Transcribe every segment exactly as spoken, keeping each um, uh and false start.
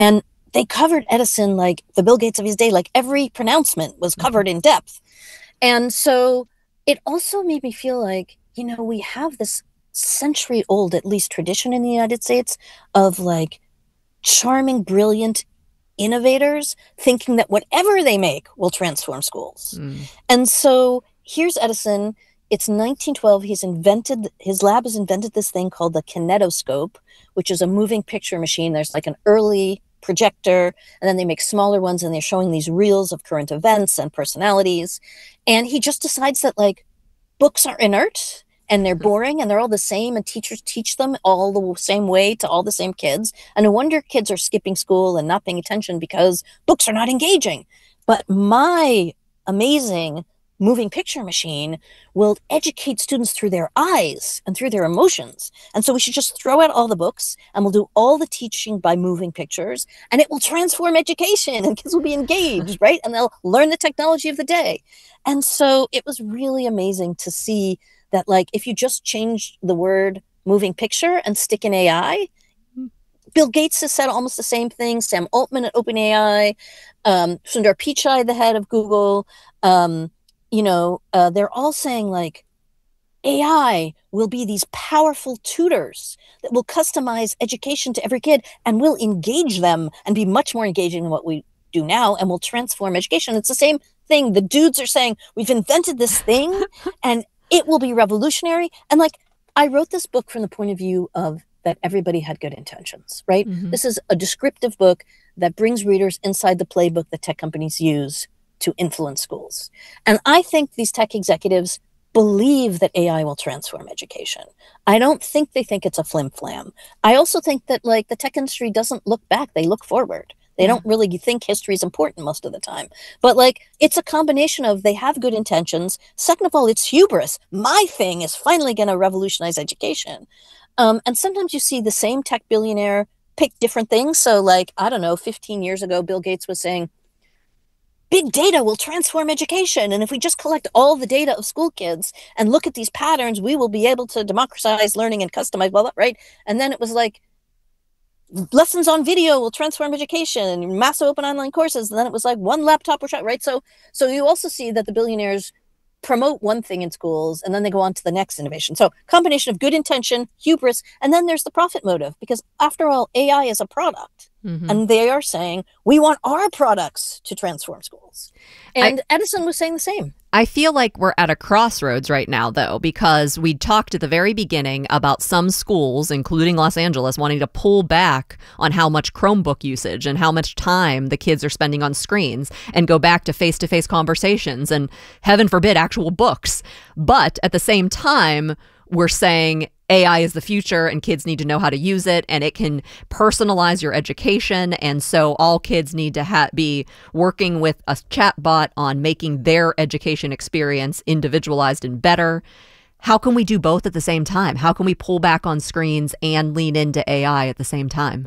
And they covered Edison like the Bill Gates of his day, like every pronouncement was covered in depth. And so it also made me feel like, you know, we have this century old, at least tradition in the United States of like charming, brilliant innovators thinking that whatever they make will transform schools. Mm. And so here's Edison. It's nineteen twelve. He's invented, his lab has invented this thing called the kinetoscope, which is a moving picture machine. There's like an early projector, and then they make smaller ones, and they're showing these reels of current events and personalities. And he just decides that like books are inert and they're boring and they're all the same, and teachers teach them all the same way to all the same kids. And no wonder kids are skipping school and not paying attention because books are not engaging. But my amazing moving picture machine will educate students through their eyes and through their emotions. And so we should just throw out all the books and we'll do all the teaching by moving pictures, and it will transform education and kids will be engaged, right? And they'll learn the technology of the day. And so it was really amazing to see that, like, if you just change the word moving picture and stick in A I, Bill Gates has said almost the same thing. Sam Altman at OpenAI, um, Sundar Pichai, the head of Google, um, you know, uh, they're all saying like A I will be these powerful tutors that will customize education to every kid and will engage them and be much more engaging than what we do now, and will transform education. It's the same thing. The dudes are saying, we've invented this thing and it will be revolutionary. And like, I wrote this book from the point of view of that everybody had good intentions, right? Mm-hmm. This is a descriptive book that brings readers inside the playbook that tech companies use to influence schools. And I think these tech executives believe that A I will transform education. I don't think they think it's a flim flam. I also think that like the tech industry doesn't look back, they look forward. They don't really think history is important most of the time. But like, it's a combination of they have good intentions. Second of all, it's hubris. My thing is finally going to revolutionize education. Um, and sometimes you see the same tech billionaire pick different things. So like, I don't know, fifteen years ago, Bill Gates was saying, big data will transform education. And if we just collect all the data of school kids and look at these patterns, we will be able to democratize learning and customize, blah, blah, right? And then it was like, lessons on video will transform education, massive open online courses. And then it was like one laptop, right? So, so you also see that the billionaires promote one thing in schools and then they go on to the next innovation. So combination of good intention, hubris, and then there's the profit motive, because after all, A I is a product. Mm-hmm. And they are saying, we want our products to transform schools. And I, Edison was saying the same. I feel like we're at a crossroads right now, though, because we talked at the very beginning about some schools, including Los Angeles, wanting to pull back on how much Chromebook usage and how much time the kids are spending on screens and go back to face-to-face conversations and, heaven forbid, actual books. But at the same time, we're saying A I is the future and kids need to know how to use it, and it can personalize your education. And so all kids need to ha- be working with a chatbot on making their education experience individualized and better. How can we do both at the same time? How can we pull back on screens and lean into A I at the same time?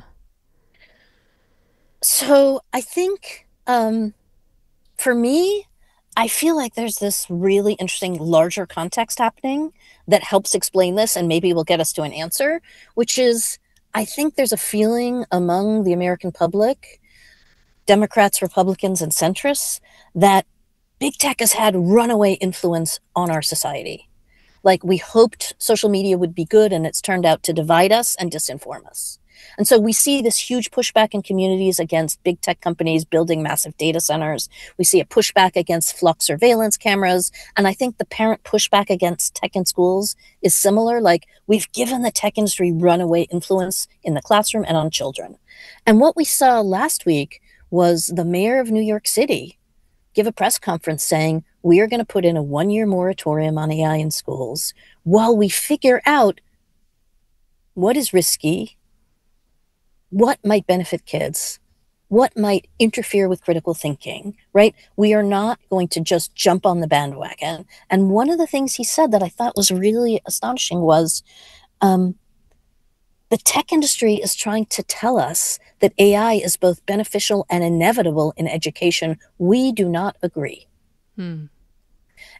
So I think um, for me, I feel like there's this really interesting larger context happening that helps explain this and maybe will get us to an answer, which is, I think there's a feeling among the American public, Democrats, Republicans, and centrists, that big tech has had runaway influence on our society. Like, we hoped social media would be good, and it's turned out to divide us and disinform us. And so we see this huge pushback in communities against big tech companies building massive data centers. We see a pushback against flock surveillance cameras. And I think the parent pushback against tech in schools is similar. Like, we've given the tech industry runaway influence in the classroom and on children. And what we saw last week was the mayor of New York City give a press conference saying, we are going to put in a one-year moratorium on A I in schools while we figure out what is risky, what might benefit kids, what might interfere with critical thinking, right? We are not going to just jump on the bandwagon. And one of the things he said that I thought was really astonishing was um, the tech industry is trying to tell us that A I is both beneficial and inevitable in education. We do not agree. Hmm.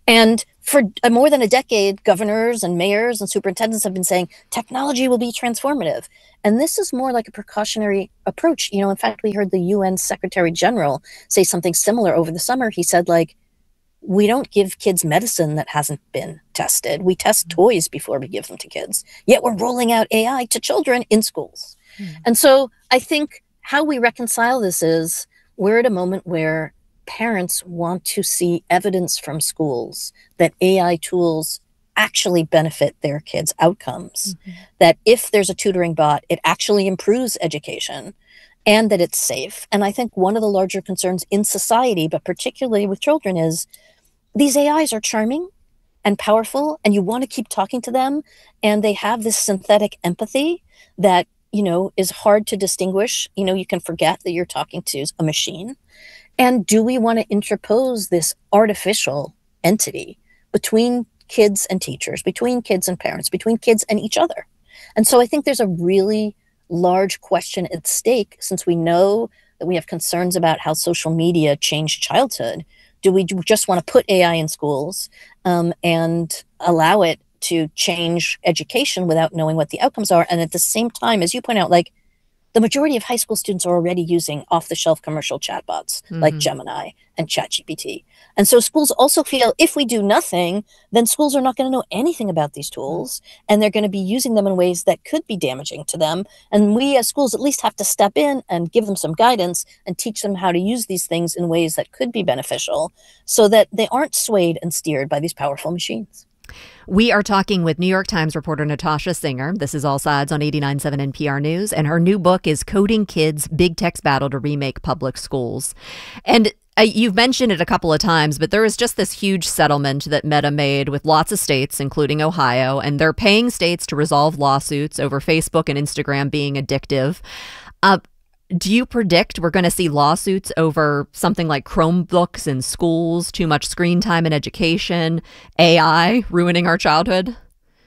And for more than a decade, governors and mayors and superintendents have been saying technology will be transformative. And this is more like a precautionary approach. You know, in fact, we heard the U N Secretary General say something similar over the summer. He said, like, we don't give kids medicine that hasn't been tested. We test toys before we give them to kids. Yet we're rolling out A I to children in schools. Mm. And so I think how we reconcile this is we're at a moment where parents want to see evidence from schools that A I tools actually benefit their kids' outcomes, mm-hmm. that if there's a tutoring bot, it actually improves education, and that it's safe. And I think one of the larger concerns in society, but particularly with children, is these A Is are charming and powerful, and you want to keep talking to them, and they have this synthetic empathy that, you know, is hard to distinguish. You know, you can forget that you're talking to a machine. And do we want to interpose this artificial entity between kids and teachers, between kids and parents, between kids and each other? And so I think there's a really large question at stake, since we know that we have concerns about how social media changed childhood. Do we just want to put A I in schools um, and allow it to change education without knowing what the outcomes are? And at the same time, as you point out, like, the majority of high school students are already using off-the-shelf commercial chatbots mm-hmm. like Gemini and ChatGPT. And so schools also feel if we do nothing, then schools are not going to know anything about these tools, and they're going to be using them in ways that could be damaging to them. And we as schools at least have to step in and give them some guidance and teach them how to use these things in ways that could be beneficial so that they aren't swayed and steered by these powerful machines. We are talking with New York Times reporter Natasha Singer. This is All Sides on eighty-nine point seven N P R News, and her new book is Coding Kids, Big Tech's Battle to Remake Public Schools. And uh, you've mentioned it a couple of times, but there is just this huge settlement that Meta made with lots of states, including Ohio, and they're paying states to resolve lawsuits over Facebook and Instagram being addictive. Uh, Do you predict we're going to see lawsuits over something like Chromebooks in schools, too much screen time in education, A I ruining our childhood?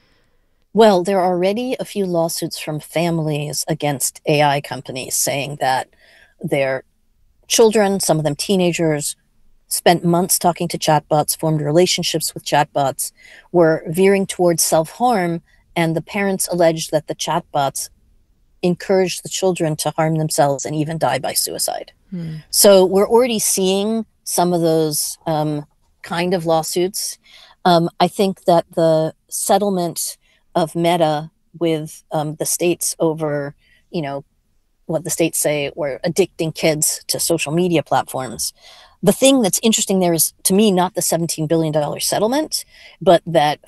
Well, there are already a few lawsuits from families against A I companies saying that their children, some of them teenagers, spent months talking to chatbots, formed relationships with chatbots, were veering towards self-harm, and the parents alleged that the chatbots encourage the children to harm themselves and even die by suicide. Hmm. So we're already seeing some of those um, kind of lawsuits. Um, I think that the settlement of Meta with um, the states over, you know, what the states say were addicting kids to social media platforms. The thing that's interesting there is, to me, not the seventeen billion dollars settlement, but that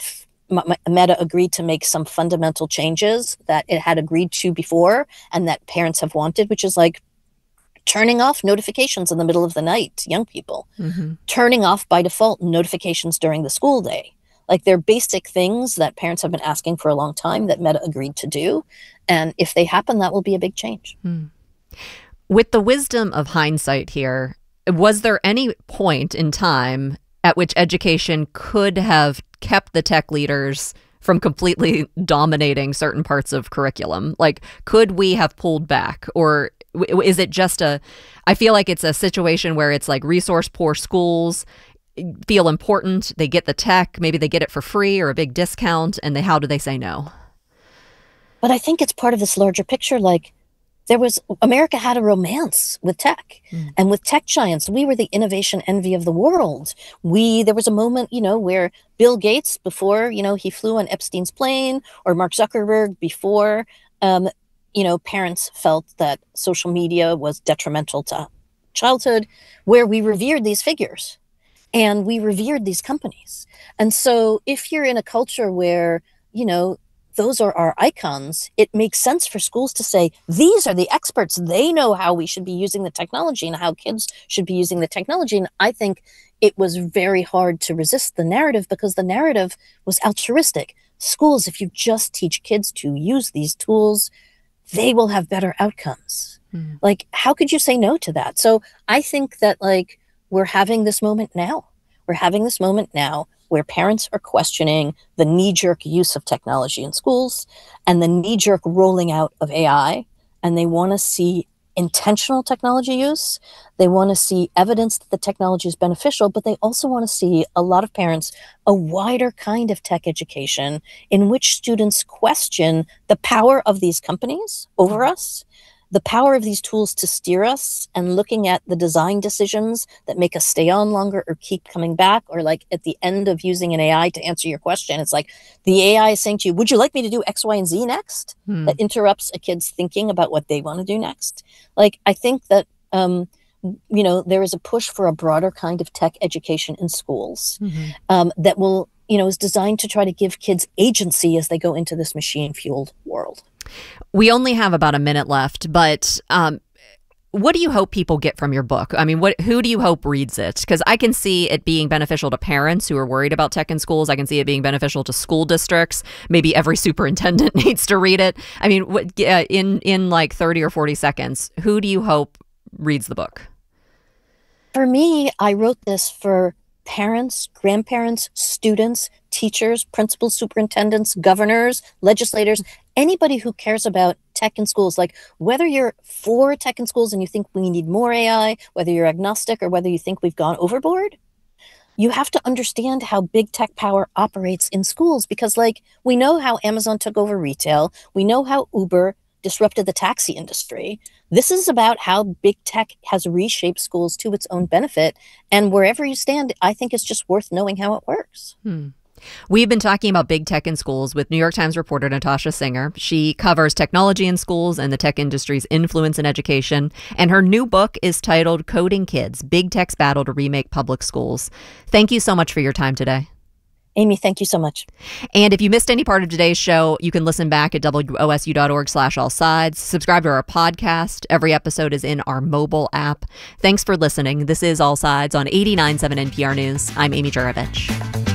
Meta agreed to make some fundamental changes that it had agreed to before and that parents have wanted, which is like turning off notifications in the middle of the night to young people, mm-hmm. turning off by default notifications during the school day. Like, they're basic things that parents have been asking for a long time that Meta agreed to do. And if they happen, that will be a big change. Mm. With the wisdom of hindsight here, was there any point in time at which education could have kept the tech leaders from completely dominating certain parts of curriculum? Like, could we have pulled back? Or is it just a, I feel like it's a situation where it's like resource poor schools feel important, they get the tech, maybe they get it for free or a big discount, and they, how do they say no? But I think it's part of this larger picture. Like, there was, America had a romance with tech mm. and with tech giants. We were the innovation envy of the world. We, there was a moment, you know, where Bill Gates, before, you know, he flew on Epstein's plane, or Mark Zuckerberg before, um, you know, parents felt that social media was detrimental to childhood, where we revered these figures and we revered these companies. And so if you're in a culture where, you know, those are our icons, it makes sense for schools to say, these are the experts. They know how we should be using the technology and how kids should be using the technology. And I think it was very hard to resist the narrative, because the narrative was altruistic. Schools, if you just teach kids to use these tools, they will have better outcomes. Mm. Like, how could you say no to that? So I think that, like, we're having this moment now. We're having this moment now where parents are questioning the knee-jerk use of technology in schools and the knee-jerk rolling out of A I, and they want to see intentional technology use. They want to see evidence that the technology is beneficial, but they also want to see, a lot of parents, a wider kind of tech education in which students question the power of these companies over us, the power of these tools to steer us, and looking at the design decisions that make us stay on longer or keep coming back, or like at the end of using an A I to answer your question, it's like the A I is saying to you, would you like me to do X, Y, and Z next? Hmm. That interrupts a kid's thinking about what they want to do next. Like, I think that, um, you know, there is a push for a broader kind of tech education in schools mm-hmm. um, that will, you know, is designed to try to give kids agency as they go into this machine-fueled world. We only have about a minute left, but um, what do you hope people get from your book? I mean, what who do you hope reads it? Because I can see it being beneficial to parents who are worried about tech in schools. I can see it being beneficial to school districts. Maybe every superintendent needs to read it. I mean, what, uh, in in like thirty or forty seconds, who do you hope reads the book? For me, I wrote this for parents, grandparents, students, teachers, principals, superintendents, governors, legislators, anybody who cares about tech in schools. Like, whether you're for tech in schools and you think we need more A I, whether you're agnostic or whether you think we've gone overboard, you have to understand how big tech power operates in schools. Because, like, we know how Amazon took over retail. We know how Uber disrupted the taxi industry. This is about how big tech has reshaped schools to its own benefit. And wherever you stand, I think it's just worth knowing how it works. Hmm. We've been talking about big tech in schools with New York Times reporter Natasha Singer. She covers technology in schools and the tech industry's influence in education. And her new book is titled Coding Kids: Big Tech's Battle to Remake Public Schools. Thank you so much for your time today. Amy, thank you so much. And if you missed any part of today's show, you can listen back at W O S U dot org slash all sides. Subscribe to our podcast. Every episode is in our mobile app. Thanks for listening. This is All Sides on eighty-nine point seven N P R News. I'm Amy Juravich.